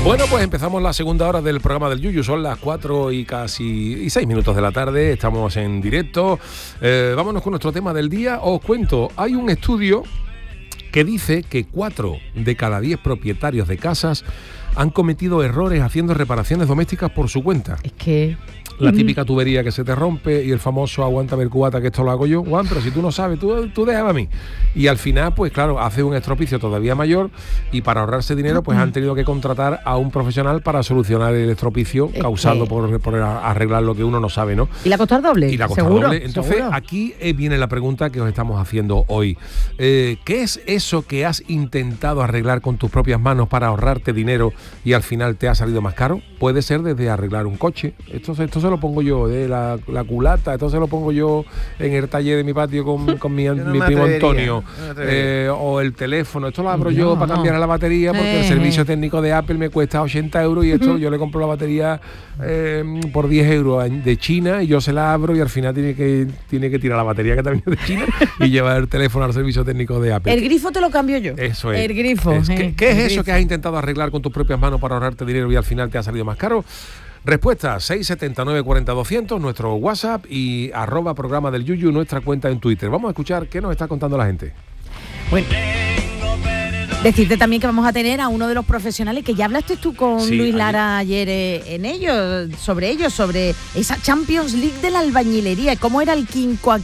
Bueno, pues empezamos la segunda hora del programa del Yuyu. Son las 4 y 6 minutos de la tarde. Estamos en directo. Vámonos con nuestro tema del día. Os cuento, hay un estudio que dice que 4 de cada 10 propietarios de casas han cometido errores haciendo reparaciones domésticas por su cuenta. Es que... La típica tubería que se te rompe y el famoso aguántame el cubata que esto lo hago yo. Juan, pero si tú no sabes, tú déjame a mí. Y al final, pues claro, hace un estropicio todavía mayor y para ahorrarse dinero, pues han tenido que contratar a un profesional para solucionar el estropicio causado por arreglar lo que uno no sabe, ¿no? ¿Y la costar doble? Y la costar doble. Entonces, aquí viene la pregunta que os estamos haciendo hoy. ¿Qué es eso que has intentado arreglar con tus propias manos para ahorrarte dinero y al final te ha salido más caro? Puede ser desde arreglar un coche. Esto se lo pongo yo, la culata, esto se lo pongo yo en el taller de mi patio con mi primo Antonio. O el teléfono, esto lo abro yo para cambiar la batería porque el servicio técnico de Apple me cuesta 80 euros y esto yo le compro la batería por 10 euros de China y yo se la abro y al final tiene que tirar la batería que también es de China y llevar el teléfono al servicio técnico de Apple. El grifo te lo cambio yo. Eso es. El grifo. ¿Qué es eso que has intentado arreglar con tus propias manos para ahorrarte dinero y al final te ha salido más caro? Respuesta 679 40 200, nuestro WhatsApp y @programa del Yuyu, nuestra cuenta en Twitter. Vamos a escuchar qué nos está contando la gente. Bueno, decirte también que vamos a tener a uno de los profesionales que ya hablaste tú con Luis Lara ayer sobre esa Champions League de la albañilería. ¿Cómo era el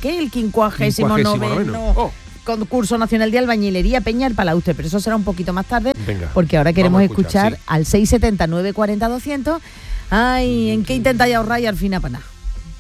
59º? Concurso Nacional de Albañilería Peña el Palauste, pero eso será un poquito más tarde. Venga, porque ahora queremos escuchar al 679 40 200. Ay, ¿en qué intentáis ahorrar y al final para nada?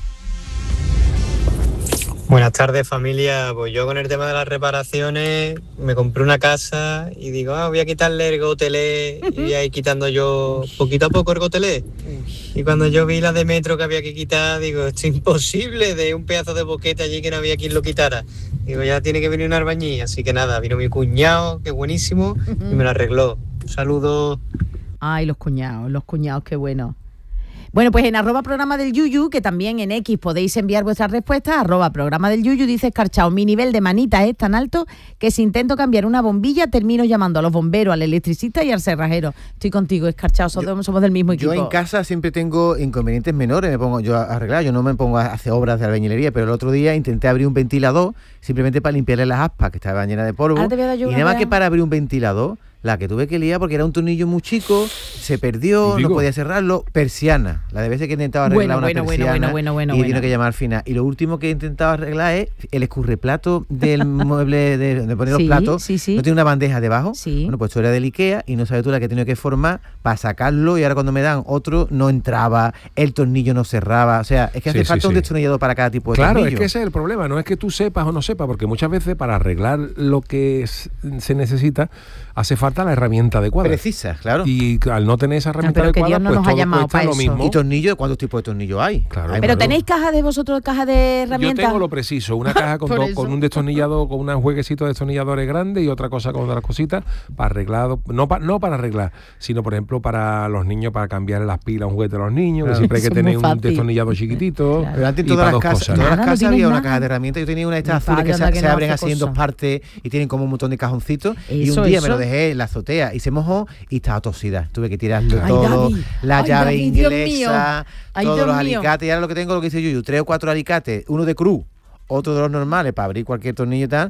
Buenas tardes, familia. Pues yo con el tema de las reparaciones me compré una casa y digo, voy a quitarle el gotelé y voy a ir quitando yo poquito a poco el gotelé. Y cuando yo vi la de metro que había que quitar, digo, esto es imposible, de un pedazo de boquete allí que no había quien lo quitara. Digo, ya tiene que venir un albañil. Así que nada, vino mi cuñado, que buenísimo, y me lo arregló. Un saludo. Ay, los cuñados, qué bueno. Bueno, pues en @programa del Yuyu, que también en X podéis enviar vuestras respuestas, @programa del Yuyu, dice Escarchao, mi nivel de manita es tan alto que si intento cambiar una bombilla termino llamando a los bomberos, al electricista y al cerrajero. Estoy contigo, Escarchao, somos del mismo equipo. Yo en casa siempre tengo inconvenientes menores, me pongo yo a arreglar, yo no me pongo a hacer obras de albañilería, pero el otro día intenté abrir un ventilador simplemente para limpiarle las aspas, que estaban llenas de polvo, y nada más que para abrir un ventilador, la que tuve que liar porque era un tornillo muy chico, se perdió, no podía cerrarlo, persiana. La de veces que he intentado arreglar una persiana y tiene que llamar al final. Y lo último que he intentado arreglar es el escurreplato del mueble de poner los platos. No tiene una bandeja debajo. Bueno, pues esto era del Ikea y no sabes tú la que he tenido que formar para sacarlo y ahora cuando me dan otro no entraba, el tornillo no cerraba. O sea, es que hace falta un destornillador para cada tipo de tornillo. Claro, es que ese es el problema. No es que tú sepas o no sepas, porque muchas veces para arreglar lo que se necesita hace falta la herramienta adecuada. Precisa, claro. Y al no tener esa herramienta adecuada, pues todo cuesta lo mismo. ¿Y tornillos? ¿Cuántos tipos de tornillos hay? Claro, pero ¿tenéis caja de herramientas? Yo tengo lo preciso, una caja con un destornillador, con un jueguecito de destornilladores grandes y otra cosa con otras cositas para arreglar, no para arreglar, sino por ejemplo para los niños, para cambiar las pilas a un juguete de los niños, que siempre hay que tener un destornillador chiquitito. Claro. Pero antes en todas las casas había una caja de herramientas. Yo tenía una de estas azules que se abren así en dos partes y tienen como un montón de cajoncitos. Y un día me lo dejé en la azotea y se mojó y estaba tosida. Tuve que tirarlo todo, la llave inglesa, todos los alicates. Y ahora lo que tengo, lo que dice Yuyu, 3 o 4 alicates, uno de cruz, otro de los normales para abrir cualquier tornillo y tal,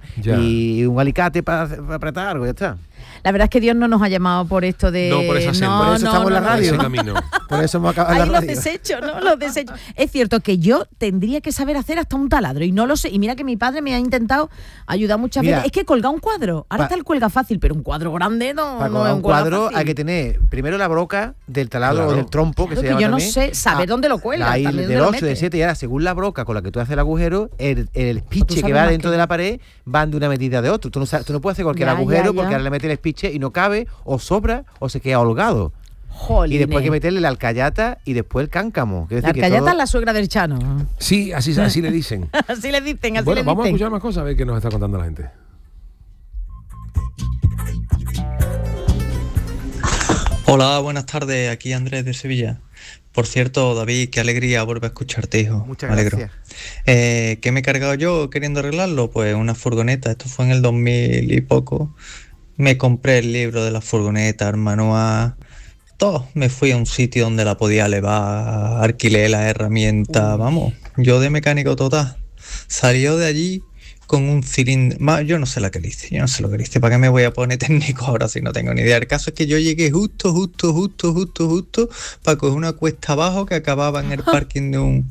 y un alicate para apretar algo, ya está. La verdad es que Dios no nos ha llamado por esto de... No, por esa senda. Por eso estamos en la radio. Camino. Por eso hemos acabado la radio. Los desechos, ¿no? Los desechos. Es cierto que yo tendría que saber hacer hasta un taladro y no lo sé. Y mira que mi padre me ha intentado ayudar muchas veces. Es que colgar un cuadro. Ahora está el cuelga fácil, pero un cuadro grande no es un cuadro fácil. Hay que tener primero la broca del taladro o del trompo, que se llama yo también. No sé saber dónde lo cuelga. Del 8, del 7, y ahora según la broca con la que tú haces el agujero, el espiche que va dentro de la pared van de una medida de otro. Tú no puedes hacer cualquier agujero porque ahora le metes el espiche y no cabe, o sobra, o se queda holgado. Jolines. Y después hay que meterle la alcayata y después el cáncamo. La alcayata es la suegra del Chano. Sí, así le dicen. Así le dicen, Bueno, vamos a escuchar más cosas, a ver qué nos está contando la gente. Hola, buenas tardes, aquí Andrés de Sevilla. Por cierto, David, qué alegría volver a escucharte, hijo. Muchas me alegro. gracias. ¿Qué me he cargado yo queriendo arreglarlo? Pues una furgoneta, esto fue en el 2000 y poco. Me compré el libro de la furgoneta, el manual, todo. Me fui a un sitio donde la podía elevar, alquilé la herramienta, vamos, yo de mecánico total. Salió de allí con un cilindro, yo no sé lo que le hice, ¿para qué me voy a poner técnico ahora si no tengo ni idea? El caso es que yo llegué justo para coger una cuesta abajo que acababa en el parking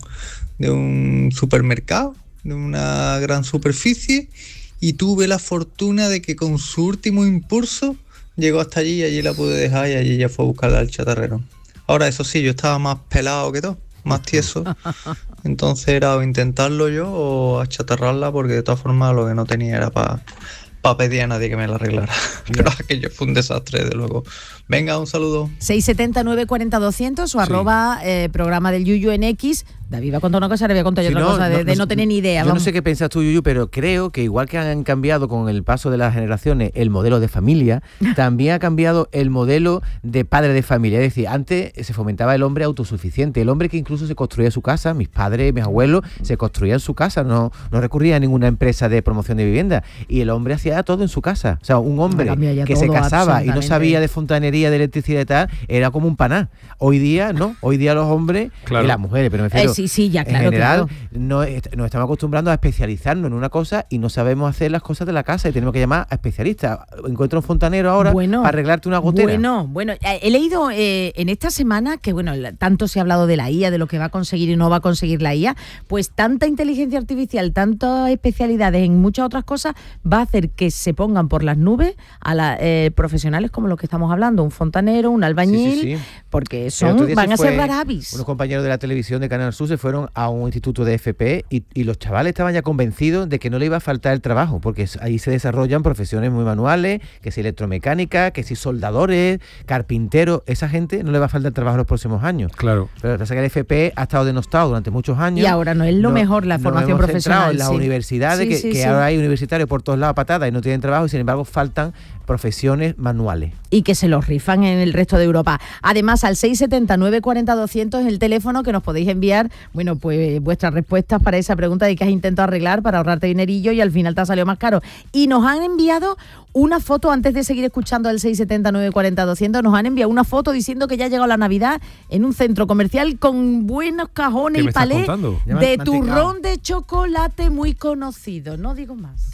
de un supermercado, de una gran superficie, y tuve la fortuna de que con su último impulso llegó hasta allí y allí la pude dejar y allí ya fue a buscarla al chatarrero. Ahora, eso sí, yo estaba más pelado que todo, más tieso. Entonces era o intentarlo yo o achatarrarla, porque de todas formas lo que no tenía era para pedir a nadie que me la arreglara. Pero aquello fue un desastre, de luego. Venga, un saludo. 679 40 200 o arroba programa del Yuyu en X. David va a contar una cosa, le voy a contar yo otra cosa, de no tener ni idea. Yo no sé qué piensas tú, Yuyu, pero creo que igual que han cambiado con el paso de las generaciones el modelo de familia, también ha cambiado el modelo de padre de familia. Es decir, antes se fomentaba el hombre autosuficiente, el hombre que incluso se construía su casa. Mis padres, mis abuelos se construían su casa, no recurría a ninguna empresa de promoción de vivienda, y el hombre hacía todo en su casa. O sea, un hombre que se casaba y no sabía de fontanería, de electricidad y tal, era como un paná. Hoy día no, hoy día los hombres y las mujeres, pero me refiero, ya, claro, en general, claro. nos estamos acostumbrando a especializarnos en una cosa y no sabemos hacer las cosas de la casa y tenemos que llamar a especialistas. Encuentra un fontanero ahora para arreglarte una gotera. Bueno, he leído en esta semana que, tanto se ha hablado de la IA, de lo que va a conseguir y no va a conseguir la IA, pues tanta inteligencia artificial, tantas especialidades en muchas otras cosas, va a hacer que se pongan por las nubes a profesionales como los que estamos hablando, un fontanero, un albañil, porque van a ser rarabis. Unos compañeros de la televisión de Canal Sur se fueron a un instituto de FP y los chavales estaban ya convencidos de que no le iba a faltar el trabajo, porque ahí se desarrollan profesiones muy manuales, que si electromecánica, que si soldadores, carpinteros. Esa gente no le va a faltar trabajo en los próximos años. Claro. Pero lo que pasa es que el FP ha estado denostado durante muchos años. Y ahora no es lo mejor la formación profesional. En las universidades, que ahora hay universitarios por todos lados patadas y no tienen trabajo, y sin embargo faltan profesiones manuales. Y que se los rifan en el resto de Europa. Además, al 679 40 200 es el teléfono que nos podéis enviar, pues vuestras respuestas para esa pregunta de qué has intentado arreglar para ahorrarte dinerillo y al final te ha salido más caro. Y nos han enviado una foto, antes de seguir escuchando al 679 40 200, nos han enviado una foto diciendo que ya ha llegado la Navidad en un centro comercial con buenos cajones y palés de turrón de chocolate muy conocido. No digo más.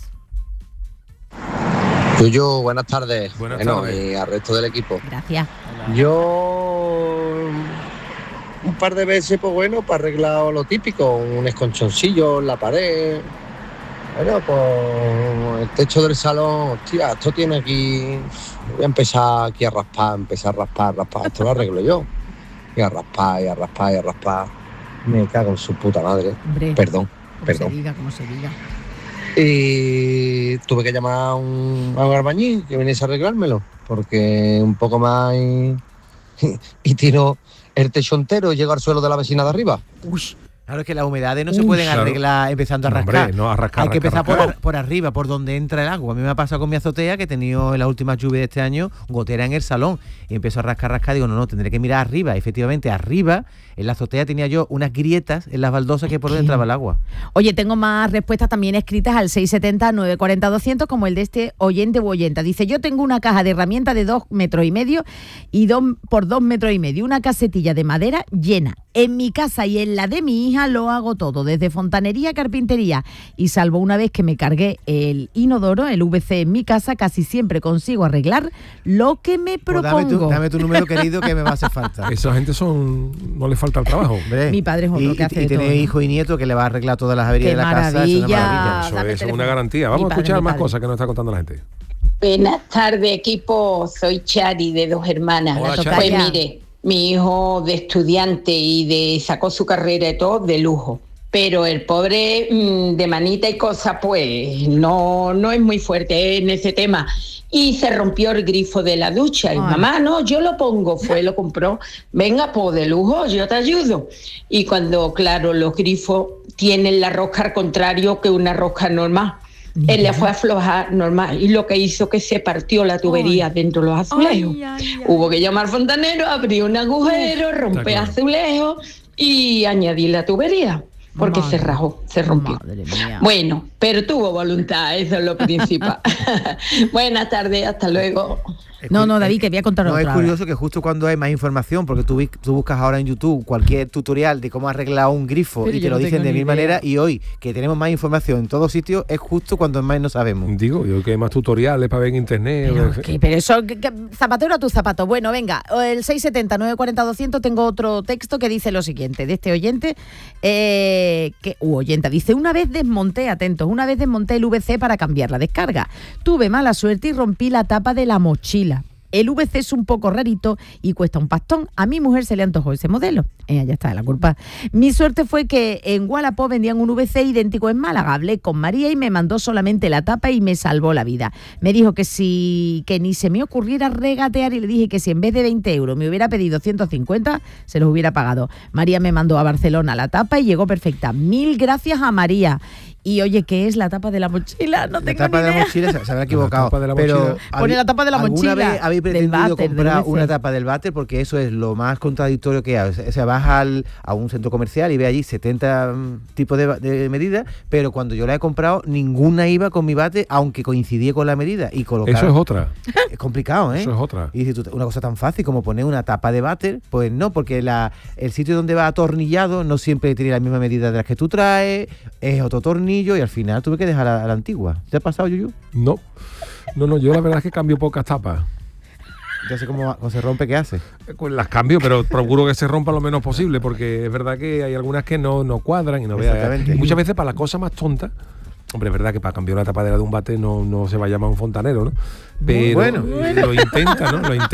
Yuyu, buenas tardes. Buenas tardes. Y al resto del equipo. Gracias. Yo un par de veces, para arreglar lo típico, un esconchoncillo en la pared. Pues el techo del salón, hostia, esto tiene aquí. Voy a empezar aquí a raspar. Esto lo arreglo yo. Y a raspar. Me cago en su puta madre. Hombre, Perdón. Como se diga. Y tuve que llamar a un albañil que viniese a arreglármelo, porque un poco más y tiró el techo entero y llegó al suelo de la vecina de arriba. Claro, es que las humedades no se pueden arreglar empezando a rascar. Hay que empezar por arriba, por donde entra el agua. A mí me ha pasado con mi azotea, que he tenido en la última lluvia de este año gotera en el salón, y empiezo a rascar. Digo, no, tendré que mirar arriba. Y efectivamente, arriba, en la azotea tenía yo unas grietas en las baldosas que por donde entraba el agua. Oye, tengo más respuestas también escritas al 670 940 200, como el de este oyente u oyenta. Dice, yo tengo una caja de herramientas de 2,5 metros y 2 por 2,5 metros, una casetilla de madera llena. En mi casa y en la de mi hija lo hago todo, desde fontanería a carpintería, y salvo una vez que me cargué el inodoro, el VC en mi casa, casi siempre consigo arreglar lo que me propongo. Dame tu número, querido, que me va a hacer falta. Esa gente no le falta el trabajo, hombre. Mi padre es otro que hace y tiene hijo y nieto que le va a arreglar todas las averías de la casa. Es una maravilla. Eso es una garantía. Vamos a escuchar más cosas que nos está contando la gente. Buenas tardes, equipo. Soy Chari, de Dos Hermanas. Hola, pues mire, mi hijo de estudiante sacó su carrera y todo de lujo, pero el pobre de manita y cosas, pues no es muy fuerte en ese tema, y se rompió el grifo de la ducha. Y mamá, no, yo lo pongo. Lo compró. Venga, pues de lujo, yo te ayudo. Y cuando, claro, los grifos tienen la rosca al contrario que una rosca normal, él le fue a aflojar normal, y lo que hizo que se partió la tubería dentro de los azulejos. Hubo que llamar al fontanero, abrir un agujero, romper azulejos y añadir la tubería, porque se rajó, se rompió. Bueno, pero tuvo voluntad, eso es lo principal. Buenas tardes, hasta luego. No, David, que voy a contar otra. No, es curioso que justo cuando hay más información, porque tú buscas ahora en YouTube cualquier tutorial de cómo arreglar un grifo, pero y te lo dicen de mil maneras, y hoy que tenemos más información en todos sitios es justo cuando más no sabemos. Digo, yo que hay más tutoriales para ver en internet. Pero eso, zapatero a tu zapato. Bueno, venga, el 670-940-200 tengo otro texto que dice lo siguiente, de este oyente, oyenta, dice, una vez desmonté el VC para cambiar la descarga. Tuve mala suerte y rompí la tapa de la mochila. El VC es un poco rarito y cuesta un pastón. A mi mujer se le antojó ese modelo. Ya está, la culpa. Mi suerte fue que en Wallapop vendían un VC idéntico en Málaga. Hablé con María y me mandó solamente la tapa y me salvó la vida. Me dijo que ni se me ocurriera regatear y le dije que si en vez de 20 euros me hubiera pedido 150, se los hubiera pagado. María me mandó a Barcelona la tapa y llegó perfecta. 1000 gracias a María. Y oye, ¿qué es la tapa de la mochila? No tengo ni idea. La tapa de la mochila se habrá equivocado. Pero pone la tapa de la mochila. ¿Alguna vez habéis pretendido comprar una tapa del váter? Porque eso es lo más contradictorio que hay. O sea, vas a un centro comercial y ve allí 70 tipos de medidas, pero cuando yo la he comprado, ninguna iba con mi váter, aunque coincidía con la medida. Y colocar... Eso es otra. Es complicado, ¿eh? Eso es otra. Y dices tú, una cosa tan fácil como poner una tapa de váter, pues no, porque el sitio donde va atornillado no siempre tiene la misma medida de las que tú traes, es otro tornillo y al final tuve que dejar a la antigua. ¿Te ha pasado, Yuyu? No, yo la verdad es que cambio pocas tapas. Ya sé cómo se rompe, ¿qué hace? Pues las cambio, pero procuro que se rompa lo menos posible, porque es verdad que hay algunas que no cuadran y no veas. Y muchas veces para la cosa más tonta, hombre, es verdad que para cambiar la tapadera de un bate no se va a llamar un fontanero, ¿no? Pero bueno. lo intenta, ¿no?